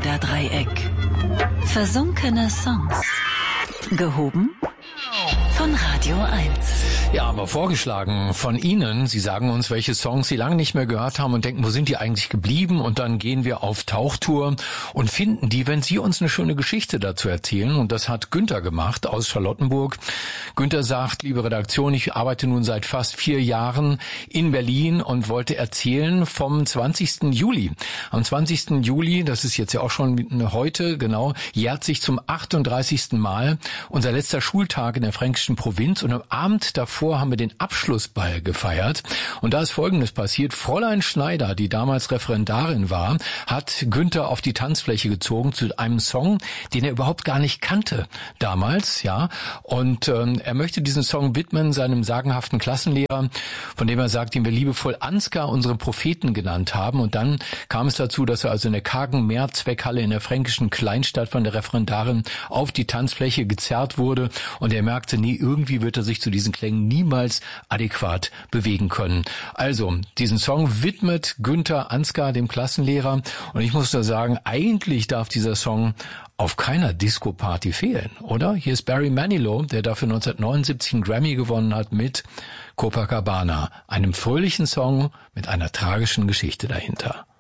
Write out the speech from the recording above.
Bermuda-Dreieck. Versunkene Songs. Gehoben von Radio 1. Ja, aber vorgeschlagen von Ihnen. Sie sagen uns, welche Songs Sie lange nicht mehr gehört haben und denken, wo sind die eigentlich geblieben? Und dann gehen wir auf Tauchtour und finden die, wenn Sie uns eine schöne Geschichte dazu erzählen. Und das hat Günther gemacht aus Charlottenburg. Günther sagt, liebe Redaktion, ich arbeite nun seit fast 4 Jahren in Berlin und wollte erzählen vom 20. Juli. Am 20. Juli, das ist jetzt ja auch schon heute, genau, jährt sich zum 38. Mal unser letzter Schultag in der fränkischen Provinz. Und am Abend davor haben wir den Abschlussball gefeiert. Und da ist Folgendes passiert. Fräulein Schneider, die damals Referendarin war, hat Günther auf die Tanzfläche gezogen zu einem Song, den er überhaupt gar nicht kannte damals, ja. Und er möchte diesen Song widmen seinem sagenhaften Klassenlehrer, von dem er sagt, den wir liebevoll Ansgar, unsere Propheten, genannt haben. Und dann kam es dazu, dass er also in der kargen Mehrzweckhalle in der fränkischen Kleinstadt von der Referendarin auf die Tanzfläche gezerrt wurde. Und er merkte, nee, irgendwie wird er sich zu diesen Klängen niemals adäquat bewegen können. Also, diesen Song widmet Günther Ansgar, dem Klassenlehrer. Und ich muss da sagen, eigentlich darf dieser Song auf keiner Disco-Party fehlen, oder? Hier ist Barry Manilow, der dafür 1979 einen Grammy gewonnen hat mit Copacabana, einem fröhlichen Song mit einer tragischen Geschichte dahinter.